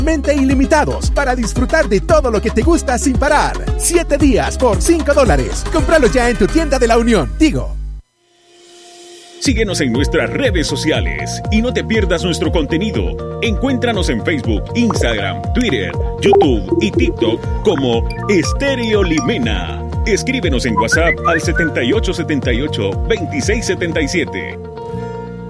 Mente ilimitados para disfrutar de todo lo que te gusta sin parar. 7 días por $5. Cómpralo ya en tu tienda de la Unión. Tigo. Síguenos en nuestras redes sociales y no te pierdas nuestro contenido. Encuéntranos en Facebook, Instagram, Twitter, YouTube y TikTok como Estéreo Limena. Escríbenos en WhatsApp al 7878-2677.